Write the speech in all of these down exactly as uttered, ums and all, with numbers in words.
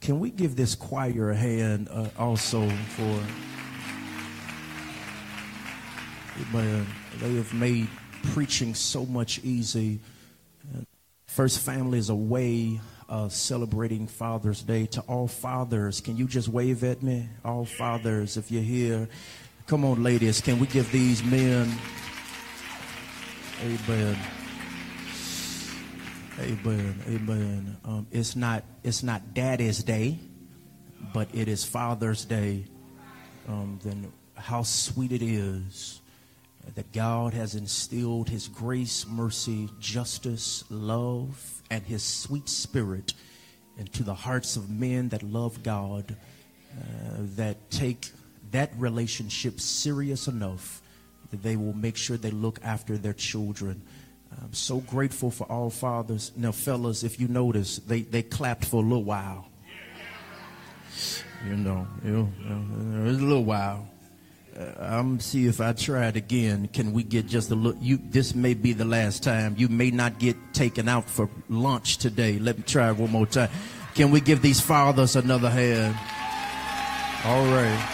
Can we give this choir a hand uh, also for, amen, they have made preaching so much easy. First Family is away uh, celebrating Father's Day. To all fathers, can you just wave at me? All fathers, if you're here. Come on, ladies, can we give these men, amen, amen, amen. Um, it's not, it's not Daddy's Day, but it is Father's Day. Um, then how sweet it is that God has instilled his grace, mercy, justice, love, and his sweet spirit into the hearts of men that love God, uh, that take that relationship serious enough that they will make sure they look after their children. I'm so grateful for all fathers. Now, fellas, if you notice, they, they clapped for a little while. You know, you know, it was a little while. Uh, I'm see if I try it again. Can we get just a look? You, this may be the last time. You may not get taken out for lunch today. Let me try it one more time. Can we give these fathers another hand? All right.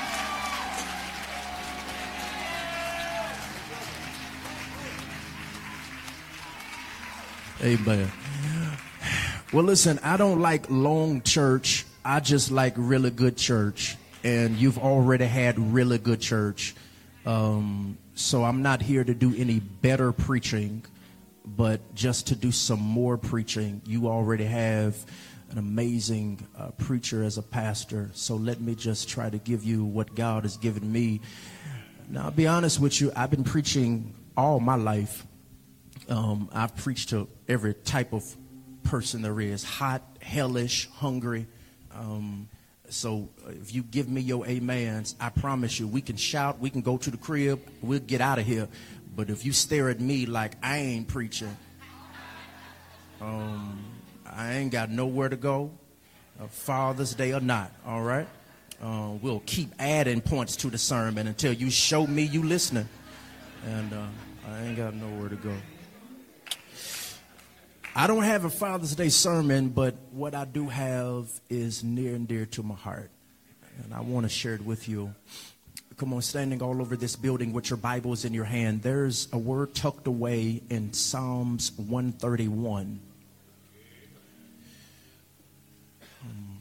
Amen. Well, listen, I don't like long church. I just like really good church. And you've already had really good church. Um, so I'm not here to do any better preaching, but just to do some more preaching. You already have an amazing uh, preacher as a pastor. So let me just try to give you what God has given me. Now, I'll be honest with you. I've been preaching all my life. Um, I've preached to every type of person there is, hot, hellish, hungry. Um, so if you give me your amens, I promise you, we can shout, we can go to the crib, we'll get out of here. But if you stare at me like I ain't preaching, um, I ain't got nowhere to go, uh, Father's Day or not, all right? Uh, we'll keep adding points to the sermon until you show me you listening. And uh, I ain't got nowhere to go. I don't have a Father's Day sermon, but what I do have is near and dear to my heart. And I want to share it with you. Come on, standing all over this building with your Bibles in your hand, there's a word tucked away in Psalms one thirty-one. Um,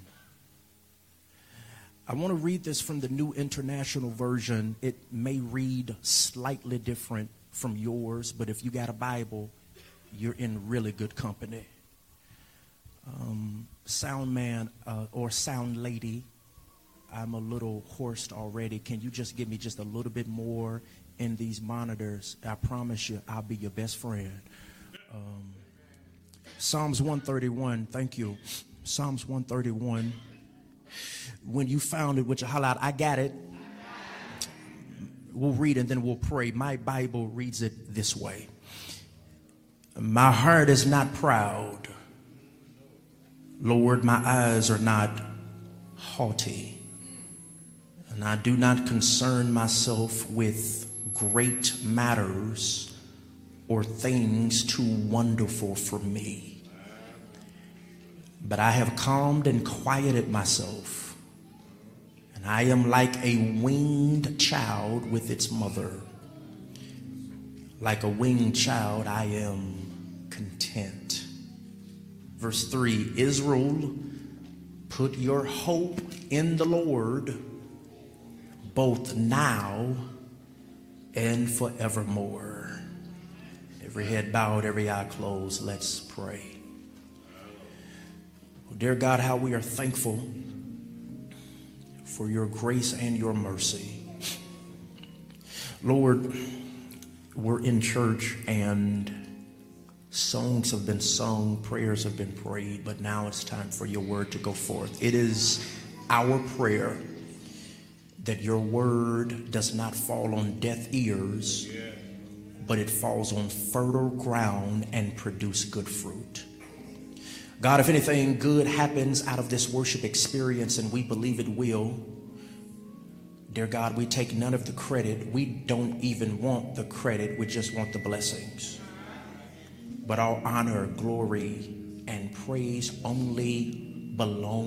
I want to read this from the New International Version. It may read slightly different from yours, but if you got a Bible, you're in really good company. Um, sound man uh, or sound lady, I'm a little hoarse already. Can you just give me just a little bit more in these monitors? I promise you, I'll be your best friend. Um, Psalms one thirty-one, thank you. Psalms one thirty-one. When you found it, would you holler out, I got it? We'll read and then we'll pray. My Bible reads it this way. My heart is not proud. Lord, my eyes are not haughty. And I do not concern myself with great matters or things too wonderful for me. But I have calmed and quieted myself. And I am like a winged child with its mother. Like a winged child, I am content. Verse three, Israel, put your hope in the Lord, both now and forevermore. Every head bowed, every eye closed. Let's pray. Oh, dear God, how we are thankful for your grace and your mercy. Lord, we're in church and songs have been sung, prayers have been prayed, but now it's time for your word to go forth. It is our prayer that your word does not fall on deaf ears, but it falls on fertile ground and produce good fruit. God, if anything good happens out of this worship experience, and we believe it will, dear God, we take none of the credit. We don't even want the credit. We just want the blessings. But all honor, glory, and praise only belong